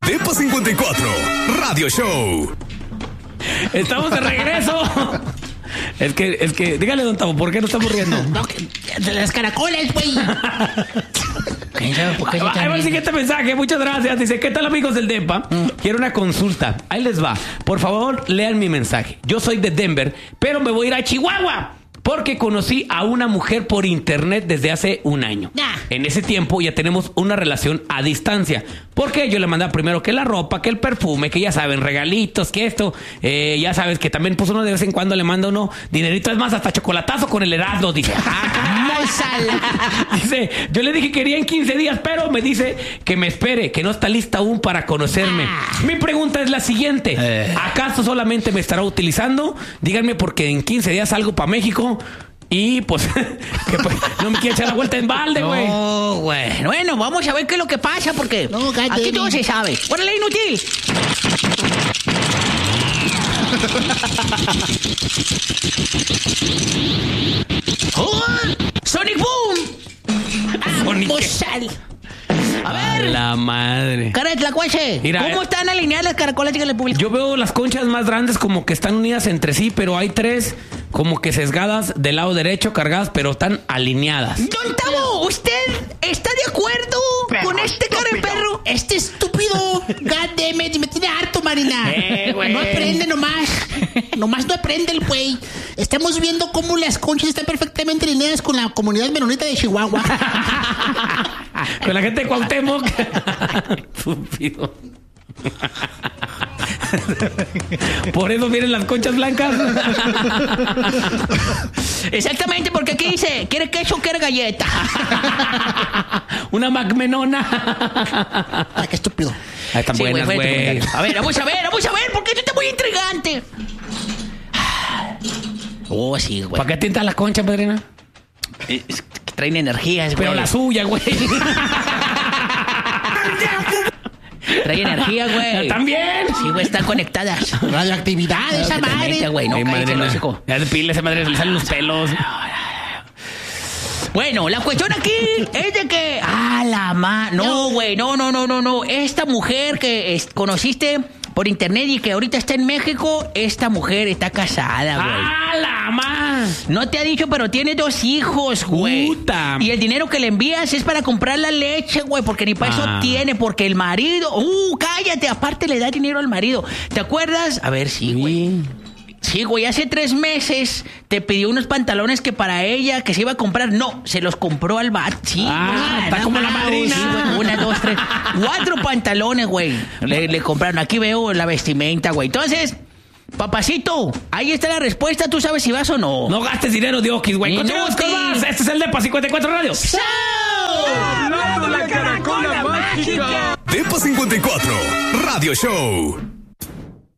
Depa 54 Radio Show. Estamos de regreso. Es que, dígale, don Tavo, ¿por qué no estamos riendo? No, de las caracoles, güey. Ahí va el siguiente mensaje, muchas gracias. Dice, ¿qué tal, amigos del Depa? Quiero una consulta. Ahí les va. Por favor, lean mi mensaje. Yo soy de Denver, pero me voy a ir a Chihuahua porque conocí a una mujer por internet desde hace un año. En ese tiempo ya tenemos una relación a distancia. Porque yo le mandaba primero que la ropa, que el perfume, que ya saben, regalitos, que esto. Ya sabes que también pues uno de vez en cuando le manda uno dinerito. Es más, hasta chocolatazo con el Erasmo. Dice, dice, yo le dije que quería en 15 días, pero me dice que me espere, que no está lista aún para conocerme. Mi pregunta es la siguiente. ¿Acaso solamente me estará utilizando? Díganme, porque en 15 días salgo para México. Y pues, que pues no me quiere echar la vuelta en balde, güey. No, güey. Bueno, vamos a ver qué es lo que pasa, porque aquí todo se sabe. ¡Órale, inútil! ¡Oh! ¡Sonic Boom! Sonic. Sal. A A ver, la madre. cara de tlacuache, Mira, ¿cómo están alineadas las caracolas que le publico? Yo veo las conchas más grandes como que están unidas entre sí, pero hay tres como que sesgadas del lado derecho, cargadas, pero están alineadas. Don Tavo, ¿usted está de acuerdo con este cara de perro? Este estúpido, goddammit, me tiene harto, Marina. No aprende nomás. Nomás no aprende el güey. Estamos viendo cómo las conchas están perfectamente alineadas con la comunidad menonita de Chihuahua. Con la gente de Cuauhtémoc. Estúpido. Por eso vienen las conchas blancas. Exactamente, porque aquí dice, ¿quiere queso o quiere galleta? Una macmenona. Ay, qué estúpido. Ahí están buenas, güey. A ver, vamos a ver, porque esto está muy intrigante. Oh, sí, güey. ¿Para qué tientas la concha, padrina? Es que traen energías, güey. Pero la suya, güey. Trae energía, güey. ¿También? Sí, güey, están conectadas. Radioactividad, esa madre. Güey, no, Ay, madre, cállate, no. hocico. Ya de pila esa madre, le salen los pelos. Bueno, la cuestión aquí es de que... No, güey, no. Esta mujer que conociste por internet y que ahorita está en México, esta mujer está casada, güey. ¡Ah, la ma! No te ha dicho, pero tiene 2 hijos, güey. Puta. Y el dinero que le envías es para comprar la leche, güey, porque ni para eso tiene, porque el marido... cállate, aparte le da dinero al marido. ¿Te acuerdas? A ver, sí, güey. Sí, güey, hace 3 meses te pidió unos pantalones que para ella, que se iba a comprar. No, se los compró al bar. Sí, está como la madrina. Sí, güey, 1, 2, 3, 4 pantalones, güey. Le compraron. Aquí veo la vestimenta, güey. Entonces, papacito, ahí está la respuesta. ¿Tú sabes si vas o no? No gastes dinero de Oquis, güey. Continuamos con más. Este es el Depa 54 Radio. Depa 54 Radio Show.